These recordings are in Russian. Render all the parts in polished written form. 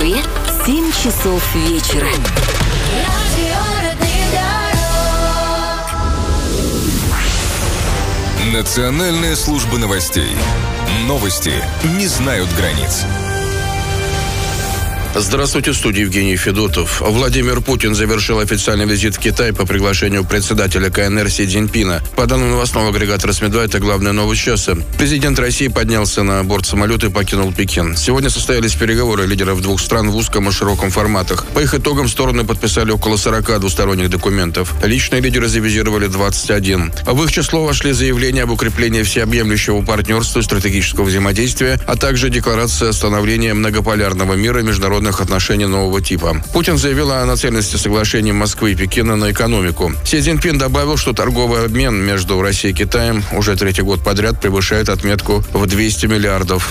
Москве 7 часов вечера. Национальная служба новостей. Новости не знают границ. Здравствуйте, в студии Евгений Федотов. Владимир Путин завершил официальный визит в Китай по приглашению председателя КНР Си Цзиньпина. По данным новостного агрегатора СМИ-2, это главная новость часа. Президент России поднялся на борт самолета и покинул Пекин. Сегодня состоялись переговоры лидеров двух стран в узком и широком форматах. По их итогам стороны подписали около 40 двусторонних документов. Личные лидеры завизировали 21. В их число вошли заявления об укреплении всеобъемлющего партнерства и стратегического взаимодействия, а также декларация о становлении многополярного мира и международных отношений нового типа. Путин заявил о нацеленности соглашений Москвы и Пекина на экономику. Си Цзиньпин добавил, что торговый обмен между Россией и Китаем уже третий год подряд превышает отметку в $200 миллиардов.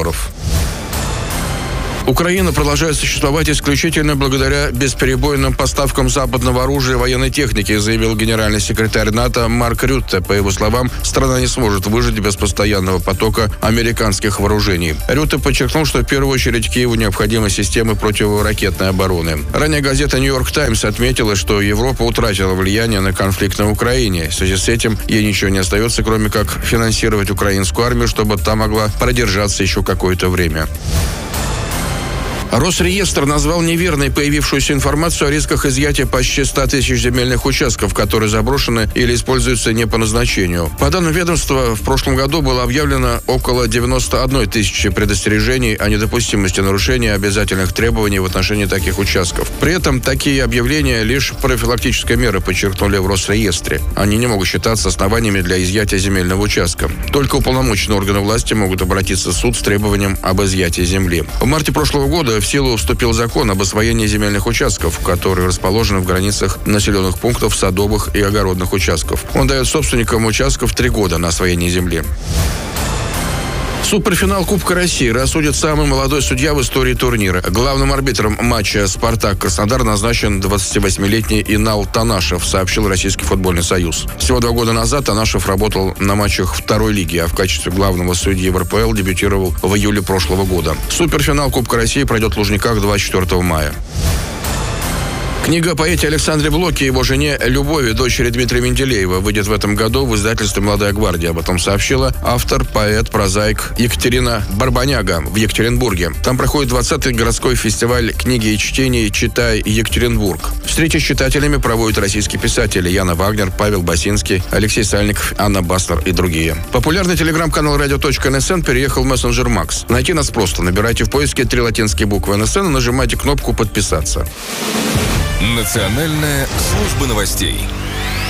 Украина продолжает существовать исключительно благодаря бесперебойным поставкам западного оружия и военной техники, заявил генеральный секретарь НАТО Марк Рютте. По его словам, страна не сможет выжить без постоянного потока американских вооружений. Рютте подчеркнул, что в первую очередь Киеву необходимы системы противоракетной обороны. Ранее газета «Нью-Йорк Таймс» отметила, что Европа утратила влияние на конфликт на Украине. В связи с этим ей ничего не остается, кроме как финансировать украинскую армию, чтобы та могла продержаться еще какое-то время. Росреестр назвал неверной появившуюся информацию о рисках изъятия почти 100 тысяч земельных участков, которые заброшены или используются не по назначению. По данным ведомства, в прошлом году было объявлено около 91 тысячи предостережений о недопустимости нарушения обязательных требований в отношении таких участков. При этом такие объявления лишь профилактическая мера, подчеркнули в Росреестре. Они не могут считаться основаниями для изъятия земельного участка. Только уполномоченные органы власти могут обратиться в суд с требованием об изъятии земли. В марте прошлого года в силу вступил закон об освоении земельных участков, которые расположены в границах населенных пунктов, садовых и огородных участков. Он дает собственникам участков 3 года на освоение земли. Суперфинал Кубка России рассудит самый молодой судья в истории турнира. Главным арбитром матча «Спартак-Краснодар» назначен 28-летний Инал Танашев, сообщил Российский футбольный союз. Всего 2 года назад Танашев работал на матчах второй лиги, а в качестве главного судьи в РПЛ дебютировал в июле прошлого года. Суперфинал Кубка России пройдет в Лужниках 24 мая. Книга о поэте Александре Блоке и его жене Любови, дочери Дмитрия Менделеева, выйдет в этом году в издательстве «Молодая гвардия». Об этом сообщила автор, поэт, прозаик Екатерина Барбаняга в Екатеринбурге. Там проходит 20-й городской фестиваль книги и чтений «Читай Екатеринбург». Встречи с читателями проводят российские писатели Яна Вагнер, Павел Басинский, Алексей Сальников, Анна Баснер и другие. Популярный телеграм-канал radio.nsn переехал в мессенджер Макс. Найти нас просто. Набирайте в поиске 3 латинские буквы НСН и нажимайте кнопку «Подписаться». Национальная служба новостей.